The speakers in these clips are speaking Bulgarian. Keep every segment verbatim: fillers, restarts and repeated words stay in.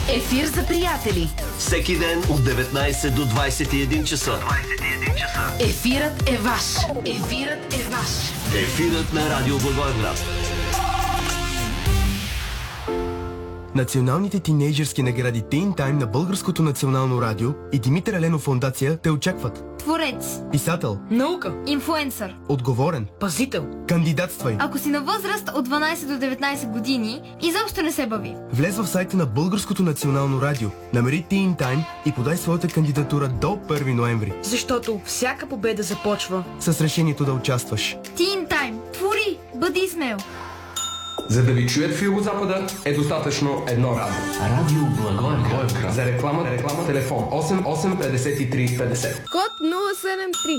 Ефир за приятели. Всеки ден от деветнайсет до двайсет и един часа. Ефирът е ваш. Ефирът е ваш. Ефирът на Радио Благоевград. Националните тинейджърски награди Teen Time на Българското национално радио и Димитър Еленов фондация те очакват. Творец, Писател, наука, инфлуенсър, отговорен, пазител. Кандидатствай. Ако си на възраст от дванайсет до деветнайсет години, изобщо не се бави. Влез в сайта на Българското национално радио, намери Teen Time и подай своята кандидатура до първи ноември. Защото всяка победа започва с решението да участваш. Teen Time. Твори, бъди смел. За да ви чуят в Югозапада е достатъчно едно радио. Радио Благоевград. За реклама, реклама, телефон осем осем петдесет и три петдесет. Код нула седем три.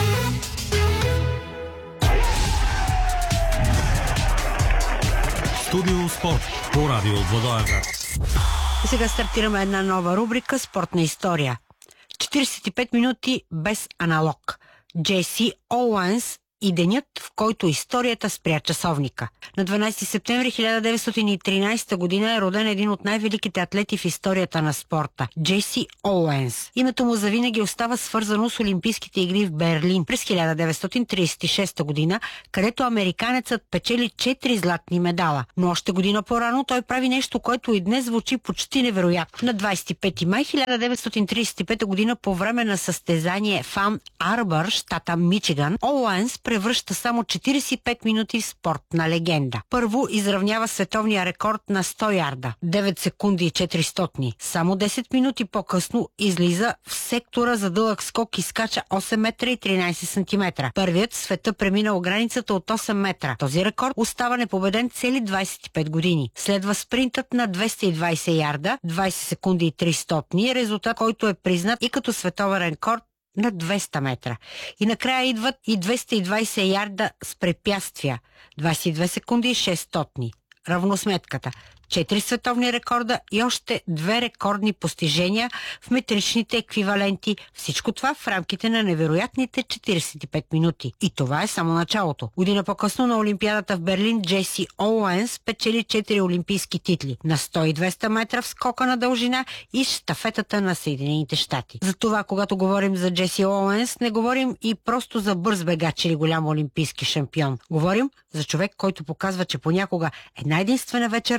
Студио Спорт по Радио Благоевград. Сега стартираме една нова рубрика «Спортна история». четирийсет и пет минути без аналог. Джеси Оуенс и денят, в който историята спря часовника. На дванайсети септември хиляда деветстотин и тринайсета година е роден един от най-великите атлети в историята на спорта – Джеси Оуенс. Името му завинаги остава свързано с Олимпийските игри в Берлин през хиляда деветстотин трийсет и шеста година, където американецът печели четири златни медала. Но още година по-рано той прави нещо, което и днес звучи почти невероятно. На двайсет и пети май хиляда деветстотин трийсет и пета година по време на състезание в Ан Арбър, щата Мичиган, Оуенс превръща само четирийсет и пет минути в спортна легенда. Първо изравнява световния рекорд на сто ярда – девет секунди и четиристотни. Само десет минути по-късно излиза в сектора за дълъг скок и скача осем метра и тринайсет сантиметра. Първият в света преминал границата от осем метра. Този рекорд остава непобеден цели двайсет и пет години. Следва спринтът на двеста и двайсет ярда, двайсет секунди и тристотни, резултат, който е признат и като световен рекорд на двеста метра. И накрая идват и двеста и двайсет ярда с препятствия, двайсет и две секунди и шестстотни. Равносметката – четири световни рекорда и още две рекордни постижения в метричните еквиваленти. Всичко това в рамките на невероятните четирийсет и пет минути. И това е само началото. Година по-късно на Олимпиадата в Берлин Джеси Оуенс печели четири олимпийски титли на сто и двеста метра в скока на дължина и щафетата на Съединените щати. Затова, когато говорим за Джеси Оуенс, не говорим и просто за бърз бегач или голям олимпийски шампион. Говорим за човек, който показва, че понякога една единствена вечер